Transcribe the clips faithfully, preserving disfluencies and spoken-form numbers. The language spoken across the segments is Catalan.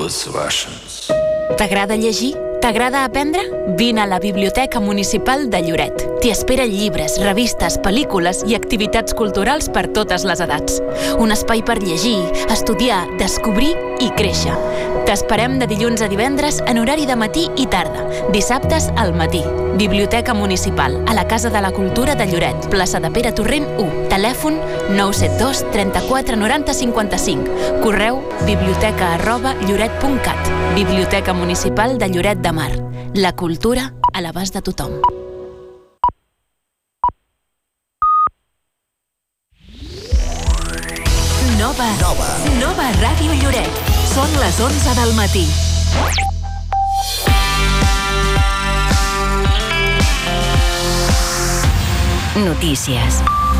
those Russians. T'agrada llegir? T'agrada aprendre? Vine a la Biblioteca Municipal de Lloret. T'hi esperen llibres, revistes, pel·lícules i activitats culturals per totes les edats. Un espai per llegir, estudiar, descobrir i créixer. T'esperem de dilluns a divendres en horari de matí i tarda, dissabtes al matí. Biblioteca Municipal, a la Casa de la Cultura de Lloret, plaça de Pere Torrent u. Telèfon nou set dos trenta-quatre noranta cinquanta-cinc. Correu biblioteca arroba lloret punt cat. Biblioteca Municipal de Lloret de Mar. La cultura a l'abast de tothom. Nova. Nova. Nova Ràdio Lloret. Són les onze del matí. Notícies.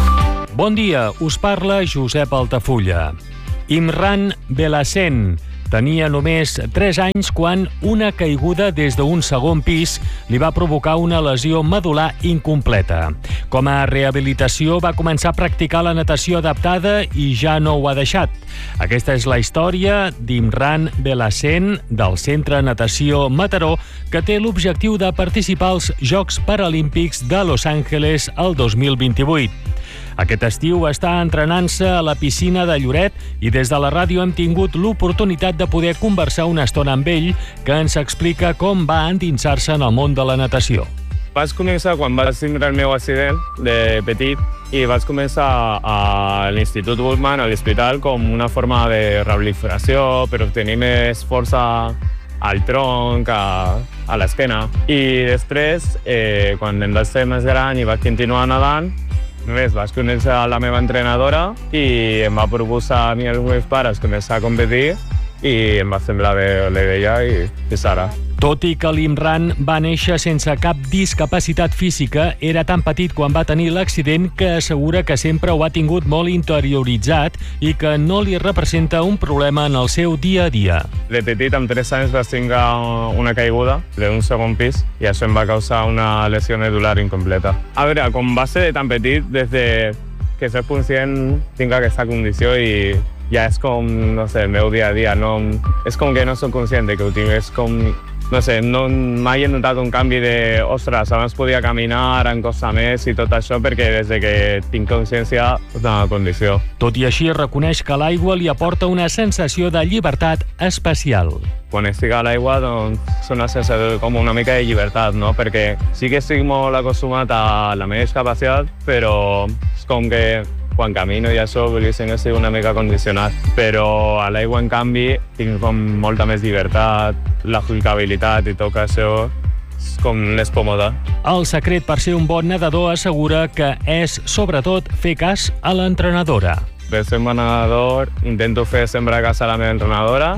Bon dia, us parla Josep Altafulla. Imran Belhacen tenia només tres anys quan una caiguda des d'un segon pis li va provocar una lesió medular incompleta. Com a rehabilitació va començar a practicar la natació adaptada i ja no ho ha deixat. Aquesta és la història d'Imran Belhacen del Centre Natació Mataró, que té l'objectiu de participar als Jocs Paralímpics de Los Angeles el dos mil vint-i-vuit. Aquest estiu està entrenant-se a la piscina de Lloret i des de la ràdio hem tingut l'oportunitat de poder conversar una estona amb ell, que ens explica com va endinsar-se en el món de la natació. Vaig començar quan vaig tindre el meu accident de petit i vaig començar a l'Institut Guttmann, a l'hospital, com una forma de rehabilitació per obtenir més força al tronc, a, a l'esquena. I després, eh, quan em vaig fer més gran i vaig continuar nedant, Res, vaig conèixer la meva entrenadora i em va proposar a mi i als meus pares començar a competir i em va semblar bé la idea i fins ara. Tot i que l'Imran va néixer sense cap discapacitat física, era tan petit quan va tenir l'accident que assegura que sempre ho ha tingut molt interioritzat i que no li representa un problema en el seu dia a dia. De petit, amb tres anys, vaig tenir una caiguda d'un segon pis i això em va causar una lesió medular incompleta. A veure, com va ser de tan petit, des de que soc conscient tinc aquesta condició i ja és com, no sé, el meu dia a dia. No, és com que no soc conscient de que ho tinc, és com... No sé, no, mai he notat un canvi de... Ostres, abans podia caminar, em costa més i tot això, perquè des de que tinc consciència és una condició. Tot i així, reconeix que l'aigua li aporta una sensació de llibertat especial. Quan estic a l'aigua, doncs, és una sensació com una mica de llibertat, no? Perquè sí que estic molt acostumat a la meva discapacitat, però és com que quan camino i això, diguéssim, estic una mica condicionat. Però a l'aigua, en canvi, tinc com molta més llibertat, la jugabilitat i tot això és com més còmode. El secret per ser un bon nedador assegura que és, sobretot, fer cas a l'entrenadora. Per ser un bon nedador, intento fer sempre cas a la meva entrenadora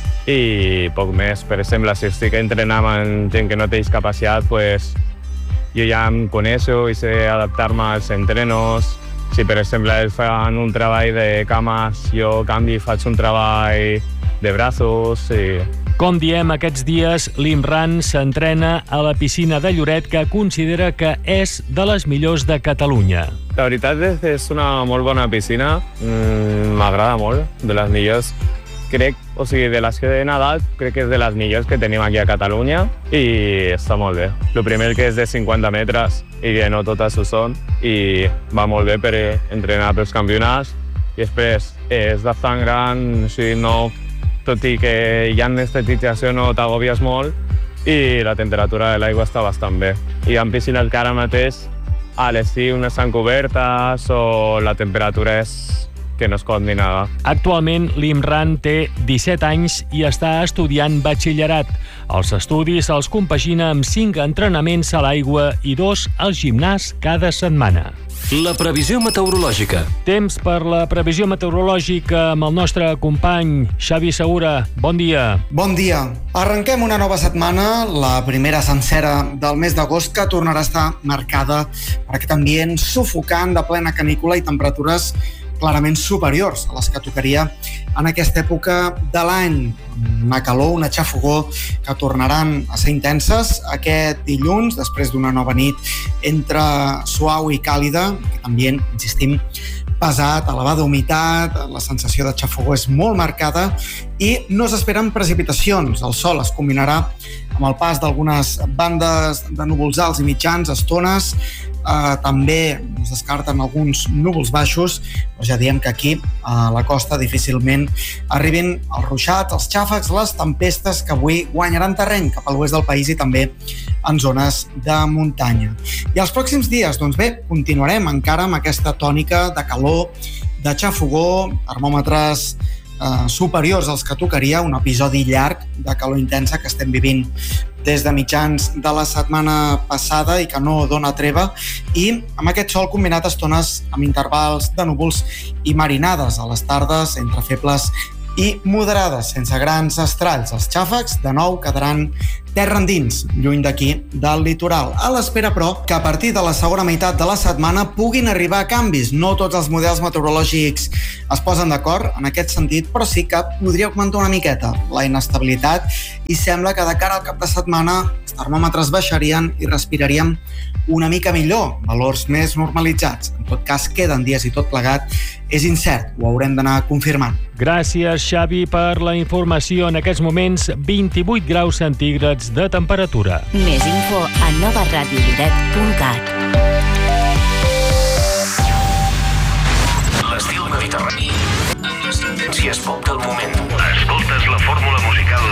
i poc més. Per exemple, si estic entrenant amb gent que no té discapacitat, pues, jo ja em coneixo i sé adaptar-me als entrenos. Si, per exemple, ells fan un treball de cames, jo canvi i faig un treball de braços. I... Com diem, aquests dies l'Imran s'entrena a la piscina de Lloret, que considera que és de les millors de Catalunya. La veritat és que és una molt bona piscina, m'agrada molt, de les millors. Crec, o sigui, de les que he nedat, crec que és de les millors que tenim aquí a Catalunya i està molt bé. El primer que és de cinquanta metres i que no totes ho són i va molt bé per entrenar pels campionats i després és bastant gran, o sigui, no, tot i que hi ha estetització no t'agobies molt i la temperatura de l'aigua està bastant bé. Hi ha piscines que ara mateix a l'estiu no estan cobertes o la temperatura és que no es pot ni nedar. Actualment, l'Imran té disset anys i està estudiant batxillerat. Els estudis els compagina amb cinc entrenaments a l'aigua i dos al gimnàs cada setmana. La previsió meteorològica. Temps per la previsió meteorològica amb el nostre company Xavi Segura. Bon dia. Bon dia. Arrenquem una nova setmana, la primera sencera del mes d'agost, que tornarà a estar marcada per aquest ambient sufocant de plena canícula i temperatures clarament superiors a les que tocaria en aquesta època de l'any. Una calor, una xafogor que tornaran a ser intenses aquest dilluns, després d'una nova nit entre suau i càlida, aquest ambient, insistim, pesat, elevada humitat, la sensació de xafogor és molt marcada i no s'esperen precipitacions. El sol es combinarà amb el pas d'algunes bandes de núvols alts i mitjans, estones, eh, també es descarten alguns núvols baixos, però ja diem que aquí, a la costa, difícilment arribin els ruixats, els xàfecs, les tempestes que avui guanyaran terreny cap a l'oest del país i també en zones de muntanya. I els pròxims dies, doncs bé, continuarem encara amb aquesta tònica de calor, de xafogor, termòmetres eh, superiors als que tocaria, un episodi llarg de calor intensa que estem vivint des de mitjans de la setmana passada i que no dona treva, i amb aquest sol combinat a estones amb intervals de núvols i marinades a les tardes entre febles i moderades, sense grans estralls. Els xàfecs, de nou, quedaran terra endins, lluny d'aquí, del litoral. A l'espera, però, que a partir de la segona meitat de la setmana puguin arribar canvis. No tots els models meteorològics es posen d'acord en aquest sentit, però sí que podria augmentar una miqueta la inestabilitat i sembla que de cara al cap de setmana els termòmetres baixarien i respiraríem una mica millor, valors més normalitzats. En tot cas, queden dies i tot plegat és incert, ho haurem d'anar confirmant. Gràcies, Xavi, per la informació. En aquests moments, vint-i-vuit graus centígrads de temperatura. Més info a nova ràdio lloret punt cat.